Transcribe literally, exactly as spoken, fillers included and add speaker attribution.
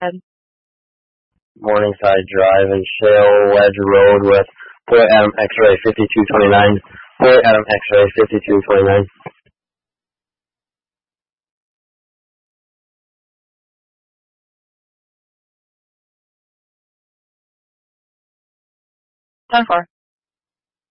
Speaker 1: Morningside Drive and Shale Ledge Road with Boy Adam X-Ray fifty-two twenty-nine. Boy Adam X-Ray fifty-two twenty-nine.
Speaker 2: ten four.